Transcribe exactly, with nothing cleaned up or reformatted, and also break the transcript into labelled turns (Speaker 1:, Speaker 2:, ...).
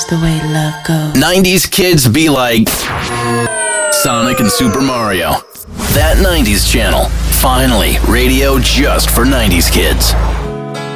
Speaker 1: just the way love goes.
Speaker 2: nineties kids be like Sonic and Super Mario. That nineties channel. Finally, radio just for nineties kids.